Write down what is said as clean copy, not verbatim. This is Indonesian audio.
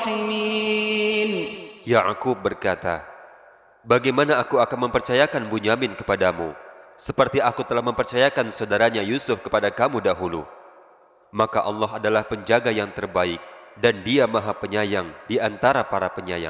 الراحمين. Ya'qub berkata, bagaimana aku akan mempercayakan Bunyamin kepadamu, seperti aku telah mempercayakan saudaranya Yusuf kepada kamu dahulu. Maka Allah adalah penjaga yang terbaik, dan Dia Maha Penyayang di antara para penyayang.